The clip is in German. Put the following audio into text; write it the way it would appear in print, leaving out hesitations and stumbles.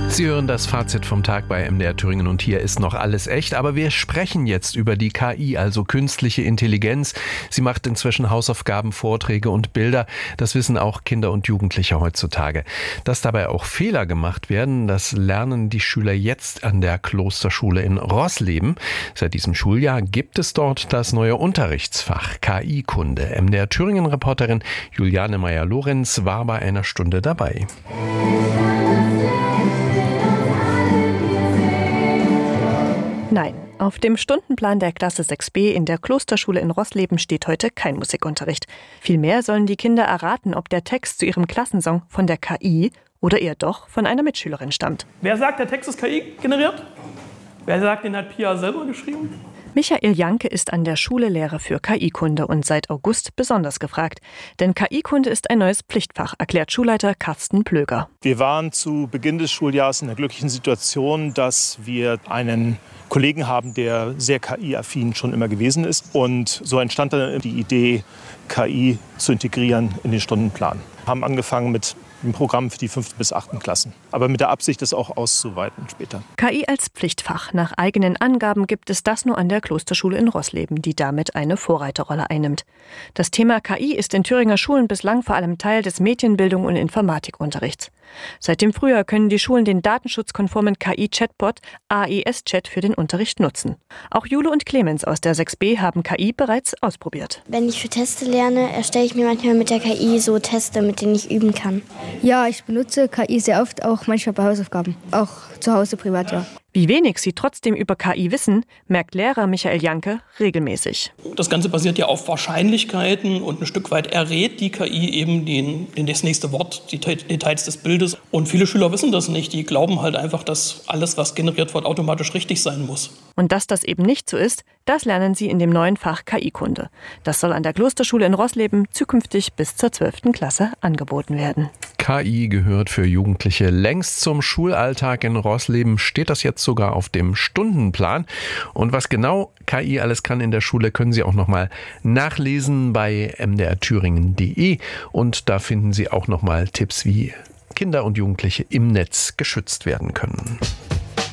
Sie hören das Fazit vom Tag bei MDR Thüringen und hier ist noch alles echt. Aber wir sprechen jetzt über die KI, also künstliche Intelligenz. Sie macht inzwischen Hausaufgaben, Vorträge und Bilder. Das wissen auch Kinder und Jugendliche heutzutage. Dass dabei auch Fehler gemacht werden, das lernen die Schüler jetzt an der Klosterschule in Roßleben. Seit diesem Schuljahr gibt es dort das neue Unterrichtsfach KI-Kunde. MDR Thüringen-Reporterin Juliane Meyer-Lorenz war bei einer Stunde dabei. Nein, auf dem Stundenplan der Klasse 6b in der Klosterschule in Roßleben steht heute kein Musikunterricht. Vielmehr sollen die Kinder erraten, ob der Text zu ihrem Klassensong von der KI oder eher doch von einer Mitschülerin stammt. Wer sagt, der Text ist KI generiert? Wer sagt, den hat Pia selber geschrieben? Michael Janke ist an der Schule Lehrer für KI-Kunde und seit August besonders gefragt. Denn KI-Kunde ist ein neues Pflichtfach, erklärt Schulleiter Carsten Plöger. Wir waren zu Beginn des Schuljahres in der glücklichen Situation, dass wir einen Kollegen haben, der sehr KI-affin schon immer gewesen ist. Und so entstand dann die Idee, KI zu integrieren in den Stundenplan. Wir haben angefangen mit dem Programm für die 5. bis 8. Klassen. Aber mit der Absicht, das auch auszuweiten später. KI als Pflichtfach. Nach eigenen Angaben gibt es das nur an der Klosterschule in Roßleben, die damit eine Vorreiterrolle einnimmt. Das Thema KI ist in Thüringer Schulen bislang vor allem Teil des Medienbildung- und Informatikunterrichts. Seit dem Frühjahr können die Schulen den datenschutzkonformen KI-Chatbot AES-Chat für den Unterricht nutzen. Auch Jule und Clemens aus der 6b haben KI bereits ausprobiert. Wenn ich für Teste lerne, erstelle ich mir manchmal mit der KI so Teste, mit denen ich üben kann. Ja, ich benutze KI sehr oft, auch manchmal bei Hausaufgaben. Auch zu Hause privat, ja. Wie wenig sie trotzdem über KI wissen, merkt Lehrer Michael Janke regelmäßig. Das Ganze basiert ja auf Wahrscheinlichkeiten und ein Stück weit errät die KI eben das nächste Wort, die Details des Bildes. Und viele Schüler wissen das nicht. Die glauben halt einfach, dass alles, was generiert wird, automatisch richtig sein muss. Und dass das eben nicht so ist, das lernen sie in dem neuen Fach KI-Kunde. Das soll an der Klosterschule in Roßleben zukünftig bis zur 12. Klasse angeboten werden. KI gehört für Jugendliche längst zum Schulalltag in Roßleben, steht das jetzt sogar auf dem Stundenplan. Und was genau KI alles kann in der Schule, können Sie auch nochmal nachlesen bei mdrthüringen.de. Und da finden Sie auch nochmal Tipps, wie Kinder und Jugendliche im Netz geschützt werden können.